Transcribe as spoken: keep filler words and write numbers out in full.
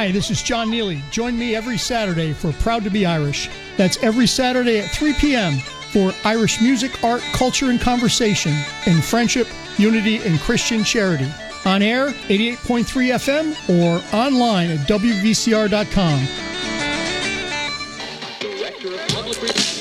Hi, this is John Neely. Join me every Saturday for Proud to be Irish. That's every Saturday at three p.m. for Irish music, art, culture, and conversation in friendship, unity, and Christian charity. On air, eighty-eight point three F M, or online at W V C R dot com. Director of Public Relations.